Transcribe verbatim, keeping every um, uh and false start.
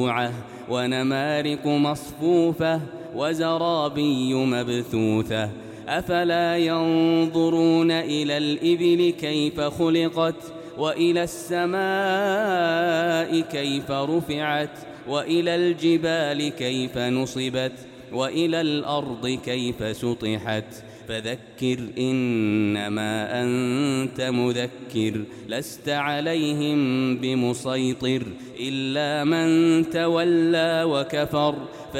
ونمارق مصفوفة وزرابي مبثوثة أفلا ينظرون إلى الإبل كيف خلقت وإلى السماء كيف رفعت وإلى الجبال كيف نصبت وإلى الأرض كيف سطحت فذكر إنما أنت مذكر لست عليهم بمسيطر إلا من تولى وكفر